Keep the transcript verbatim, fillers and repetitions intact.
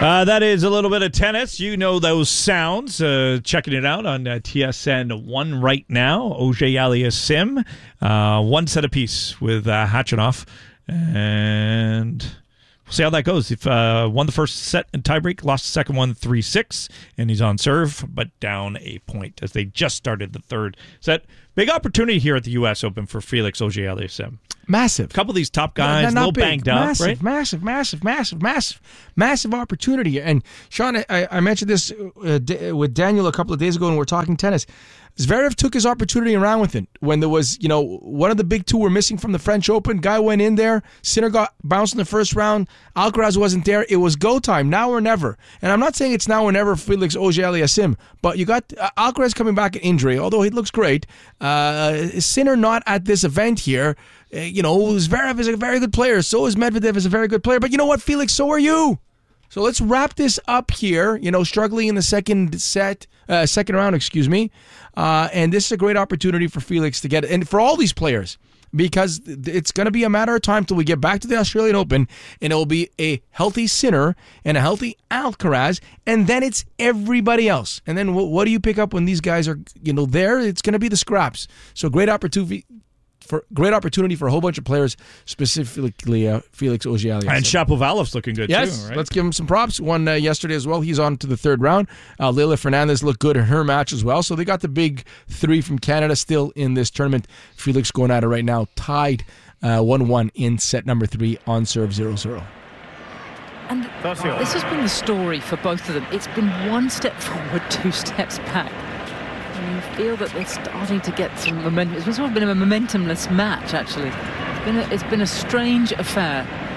Uh, that is a little bit of tennis. You know those sounds. Uh, checking it out on uh, T S N one right now. Auger-Aliassime, uh, one set apiece with uh, Khachanov. And we'll see how that goes. If uh, won the first set in tiebreak, lost the second one three six, and he's on serve, but down a point as they just started the third set. Big opportunity here at the U S Open for Felix Auger-Aliassime. Massive. A couple of these top guys, a little big. banged up, massive, right? Massive, massive, massive, massive, massive opportunity. And Sean, I, I mentioned this uh, d- with Daniel a couple of days ago when we were talking tennis. Zverev took his opportunity and ran with it. When there was, you know, one of the big two were missing from the French Open. Guy went in there. Sinner got bounced in the first round. Alcaraz wasn't there. It was go time, now or never. And I'm not saying it's now or never for Felix Auger-Aliassime, but you got uh, Alcaraz coming back at injury, although he looks great. Uh, Sinner not at this event here. Uh, you know, Zverev is a very good player. So is Medvedev is a very good player. But you know what, Felix, so are you. So let's wrap this up here. You know, struggling in the second set, uh, second round, excuse me. Uh, and this is a great opportunity for Felix to get it. And for all these players, because it's going to be a matter of time till we get back to the Australian Open, and it will be a healthy Sinner and a healthy Alcaraz, and then it's everybody else. And then what do you pick up when these guys are, you know, there? It's going to be the scraps. So great opportunity. For great opportunity for a whole bunch of players, specifically uh, Felix Auger-Aliassime. And Shapovalov's looking good yes, too, right? Let's give him some props. Won uh, yesterday as well. He's on to the third round. Uh, Leylah Fernandez looked good in her match as well. So they got the big three from Canada still in this tournament. Felix going at it right now, tied uh, one one in set number three on serve zero zero. And this has been the story for both of them. It's been one step forward, two steps back. You feel that they're starting to get some momentum. It's sort of been a momentumless match, actually. It's been a, it's been a strange affair.